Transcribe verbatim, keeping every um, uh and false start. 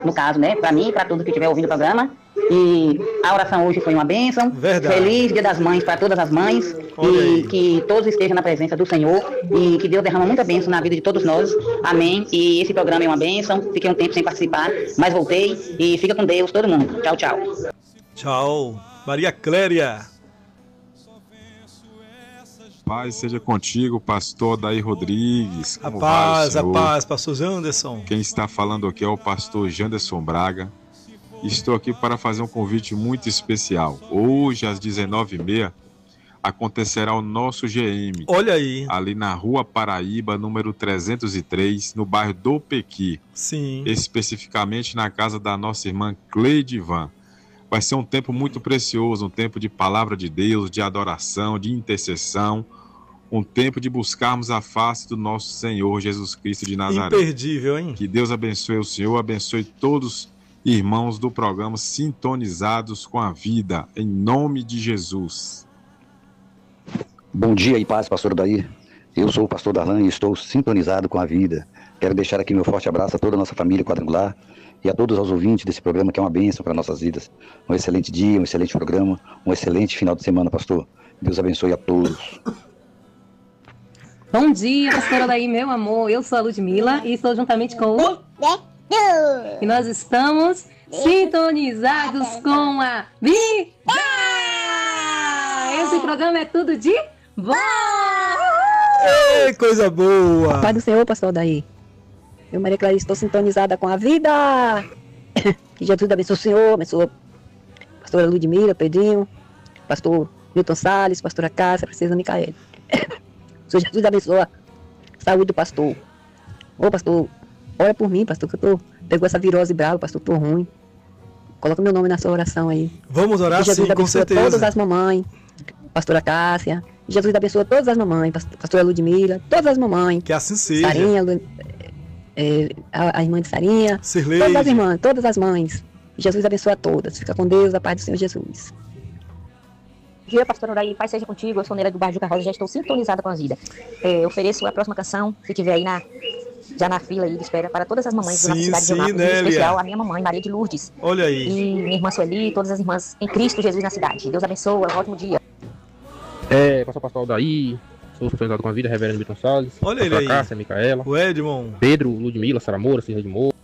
no caso, né, para mim e para todos que estiver ouvindo o programa. E a oração hoje foi uma bênção. Verdade. Feliz Dia das Mães para todas as mães. Olha e aí. que todos estejam na presença do Senhor. E que Deus derrama muita bênção na vida de todos nós. Amém. E esse programa é uma bênção. Fiquei um tempo sem participar, mas voltei. E fica com Deus, todo mundo. Tchau, tchau. Tchau. Maria Cléria. Paz seja contigo, pastor Daí Rodrigues. A Como paz, vai, a Senhor? paz, pastor Janderson. Quem está falando aqui é o pastor Janderson Braga. Estou aqui para fazer um convite muito especial. Hoje, às dezenove e meia, acontecerá o nosso G M. Olha aí. Ali na Rua Paraíba, número trezentos e três, no bairro do Pequi. Sim. Especificamente na casa da nossa irmã Cleide Van. Vai ser um tempo muito precioso, um tempo de palavra de Deus, de adoração, de intercessão, um tempo de buscarmos a face do nosso Senhor Jesus Cristo de Nazaré. Imperdível, hein? Que Deus abençoe o Senhor, abençoe todos os irmãos do programa sintonizados com a vida, em nome de Jesus. Bom dia e paz, pastor Daí. Eu sou o pastor Darlan e estou sintonizado com a vida. Quero deixar aqui meu forte abraço a toda a nossa família quadrangular e a todos os ouvintes desse programa, que é uma bênção para nossas vidas. Um excelente dia, um excelente programa, um excelente final de semana, pastor. Deus abençoe a todos. Bom dia, pastora Daí, meu amor. Eu sou a Ludmila e estou juntamente com o... E nós estamos sintonizados com a vida! Esse programa é tudo de bom! Ei, coisa boa! Pai do Senhor, pastor Daí. Eu, Maria Clara, estou sintonizada com a vida. Que Jesus abençoe o Senhor, abençoe a pastora Ludmila, Pedrinho, pastor Milton Salles, pastora Cássia, princesa Micaela. O Senhor Jesus abençoa a saúde do pastor. Ô, pastor, ora por mim, pastor, que eu tô, pegou essa virose brava, pastor, tô ruim. Coloca meu nome na sua oração aí. Vamos orar que Jesus sim, com abençoa certeza. todas as mamães, pastora Cássia. Jesus abençoa todas as mamães, pastora Ludmila, todas as mamães. Que assim seja. Sarinha, é, a, a irmã de Sarinha, Sirleide. todas as irmãs, todas as mães. Jesus abençoa a todas. Fica com Deus, a paz do Senhor Jesus. Bom dia, pastor Daí, paz seja contigo. Eu sou Neira do bairro Juca Rosa, já estou sintonizada com a vida. É, eu ofereço a próxima canção, se tiver aí na, já na fila aí de espera, para todas as mamães Sim, da nossa cidade sim, de Eunápolis, Nélia. em especial a minha mamãe, Maria de Lourdes. Olha aí. E minha irmã Sueli, todas as irmãs em Cristo Jesus na cidade. Deus abençoe, um ótimo dia. É, pastor pastor Daí, sou sintonizado com a vida, reverendo Milton Salles. Olha ele aí. Cássia, Micaela. O Edmond. Pedro, Ludmila, Sara Moura, Cirra de Moura.